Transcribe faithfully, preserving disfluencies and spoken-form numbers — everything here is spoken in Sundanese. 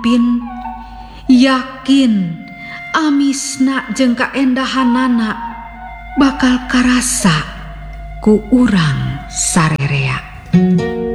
pin yakin amisna jeung kaendahanana bakal karasa ku urang sarerea.